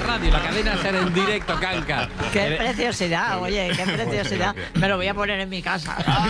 radio, la cadena SER en directo, Kanka. Qué preciosidad, oye, qué preciosidad. Me lo voy a poner en mi casa.